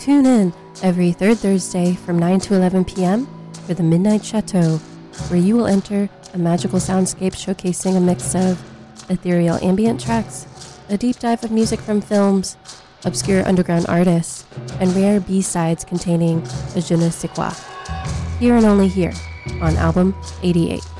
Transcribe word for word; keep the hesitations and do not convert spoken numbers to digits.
Tune in every third Thursday from nine to eleven p.m. for the Midnight Chateau, where you will enter a magical soundscape showcasing a mix of ethereal ambient tracks, a deep dive of music from films, obscure underground artists, and rare B-sides containing a je ne sais quoi. Here and only here on Album eighty-eight.